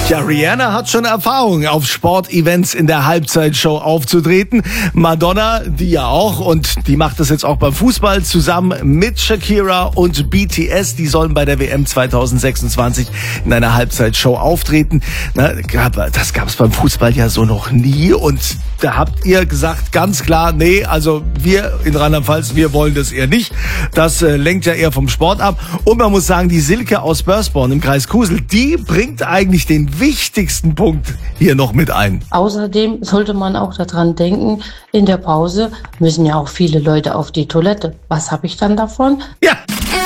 Ja, Rihanna hat schon Erfahrung, auf Sportevents in der Halbzeitshow aufzutreten. Madonna, die ja auch, und die macht das jetzt auch beim Fußball zusammen mit Shakira und BTS. Die sollen bei der WM 2026 in einer Halbzeitshow auftreten. Das gab es beim Fußball ja so noch nie. Und da habt ihr gesagt, ganz klar, nee, also wir in Rheinland-Pfalz, wir wollen das eher nicht. Das lenkt ja eher vom Sport ab. Und man muss sagen, die Silke aus Börsborn im Kreis Kusel, die bringt eigentlich den wichtigsten Punkt hier noch mit ein. Außerdem sollte man auch daran denken, in der Pause müssen ja auch viele Leute auf die Toilette. Was habe ich dann davon? Ja.